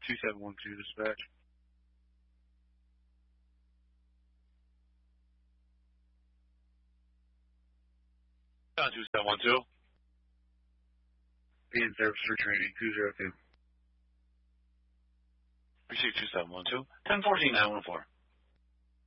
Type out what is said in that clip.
2712 dispatch. John 2712. Being service for training 202. Receive 2712. 1014 914.